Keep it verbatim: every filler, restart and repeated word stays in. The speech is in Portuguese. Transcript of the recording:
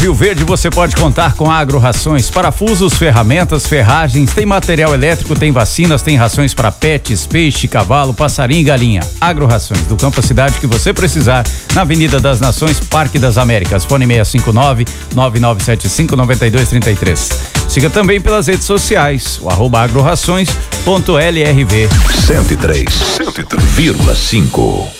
Rio Verde você pode contar com Agro Rações, parafusos, ferramentas, ferragens, tem material elétrico, tem vacinas, tem rações para pets, peixe, cavalo, passarinho e galinha. Agro Rações, do campo à cidade que você precisar, na Avenida das Nações, Parque das Américas, fone seis cinco nove, nove nove sete cinco, nove dois três três. Siga também pelas redes sociais, o arroba agrorrações ponto L R V. cento e três vírgula cinco.